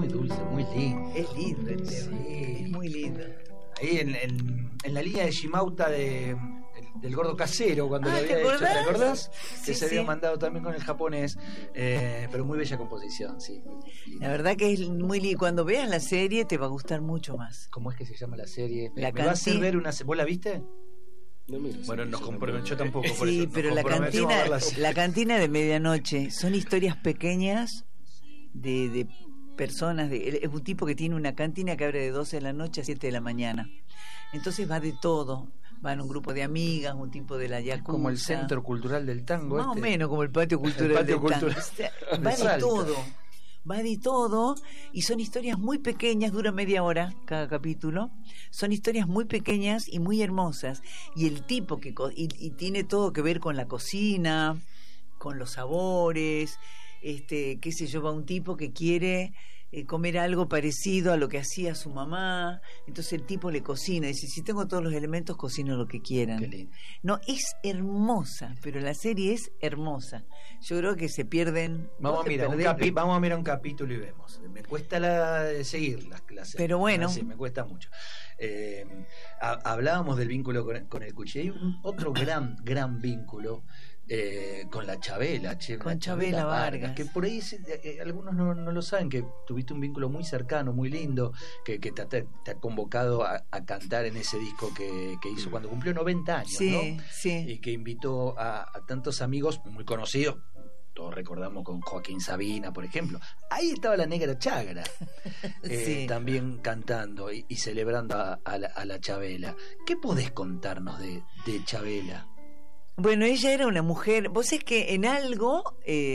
muy dulce, muy lindo. Es lindo el tema, Sí. es muy lindo. Ahí en la línea de Shimauta del Gordo Casero, cuando lo ¿te había hecho, acordás? ¿te acordás? Sí, Que se había sí. mandado también con el japonés, pero muy bella composición, sí. La verdad que es muy lindo. Cuando veas la serie te va a gustar mucho más. ¿Cómo es que se llama la serie? La ¿Me va a hacer cantina. ver una... ¿Vos la viste? No, mira, Bueno, nos comprometemos, yo tampoco, por Sí, eso. nos pero la comprometemos a cantina, ver la serie. la cantina de medianoche son historias pequeñas de personas. Es un tipo que tiene una cantina que abre de 12 de la noche a 7 de la mañana. Entonces va de todo. Van un grupo de amigas, un tipo de la yakuza. Como el Centro Cultural del Tango. Más o menos como el patio cultural. patio del tango. cultural O sea, de va de Salta. todo. Va de todo y son historias muy pequeñas, dura media hora cada capítulo. Son historias muy pequeñas y muy hermosas. Y el tipo y tiene todo que ver con la cocina, con los sabores, qué sé yo, va un tipo que quiere comer algo parecido a lo que hacía su mamá, entonces el tipo le cocina, dice, si tengo todos los elementos, cocino lo que quieran. Qué lindo. No, es hermosa, pero la serie es hermosa. Yo creo que se pierden. Vamos vos a te mirar perdés. vamos a mirar un capítulo y vemos. Me cuesta seguir las clases. Pero bueno. Sí, me cuesta mucho. Hablábamos del vínculo con el Cuchi. Hay otro gran vínculo con la Chabela. Con Chabela Vargas. Que por ahí algunos no lo saben, que tuviste un vínculo muy cercano, muy lindo, que te ha convocado a cantar en ese disco que hizo cuando cumplió 90 años, Sí, ¿no? sí. Y que invitó a tantos amigos muy conocidos. Todos recordamos con Joaquín Sabina, por ejemplo. Ahí estaba la Negra Chagra, Sí. también cantando y celebrando a la Chabela. ¿Qué podés contarnos de Chabela? Bueno, ella era una mujer, vos es que en algo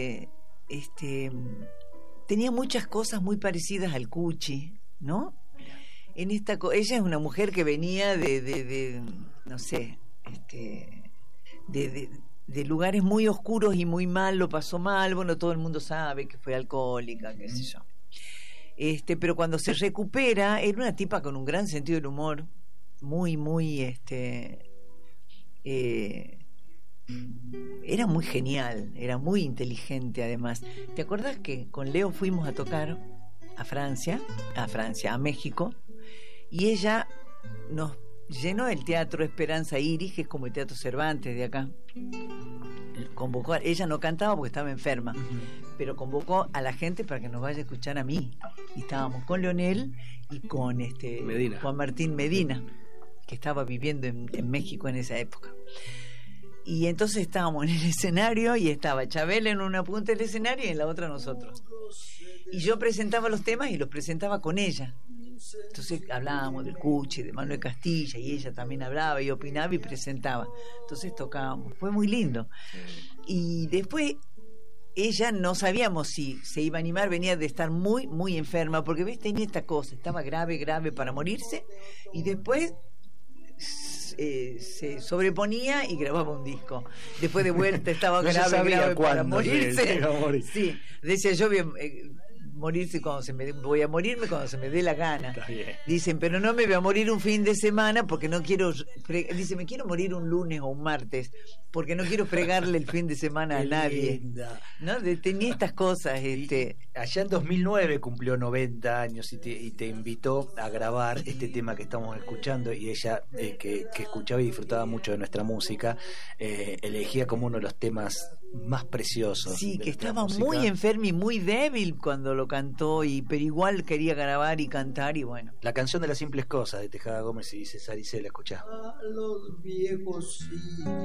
tenía muchas cosas muy parecidas al Cuchi, ¿no? Ella es una mujer que venía de no sé, de lugares muy oscuros y muy mal, lo pasó mal, bueno, todo el mundo sabe que fue alcohólica, qué sé yo. Pero cuando se recupera, era una tipa con un gran sentido del humor, muy era muy genial, era muy inteligente además. ¿Te acuerdas que con Leo fuimos a tocar a México, y ella nos llenó el Teatro Esperanza Iris, que es como el Teatro Cervantes de acá? Ella no cantaba porque estaba enferma, pero convocó a la gente para que nos vaya a escuchar a mí, y estábamos con Leonel y con Medina. Juan Martín Medina, que estaba viviendo en México en esa época. Y entonces estábamos en el escenario y estaba Chabela en una punta del escenario y en la otra nosotros. Y yo presentaba los temas y los presentaba con ella. Entonces hablábamos del Cuchi, de Manuel Castilla, y ella también hablaba y opinaba y presentaba. Entonces tocábamos. Fue muy lindo. Y después ella no sabíamos si se iba a animar, venía de estar muy enferma, porque ves, tenía esta cosa, estaba grave para morirse, y después se sobreponía y grababa un disco. Después de vuelta estaba No se sabía grave para cuándo morirse. se iba a morir. Sí, decía yo morirse voy a morirme cuando se me dé la gana. Está bien. Dicen, pero no me voy a morir un fin de semana porque no quiero dice, me quiero morir un lunes o un martes porque no quiero fregarle el fin de semana a Qué nadie. linda. ¿No? Tenía estas cosas, Allá en 2009 cumplió 90 años y te invitó a grabar este tema que estamos escuchando, y ella, que escuchaba y disfrutaba mucho de nuestra música, elegía como uno de los temas más preciosos. Sí, de que nuestra estaba música. muy enferma y muy débil cuando lo cantó, pero igual quería grabar y cantar, y bueno. La canción de las simples cosas de Tejada Gómez y César Isela, escuchá. A los viejos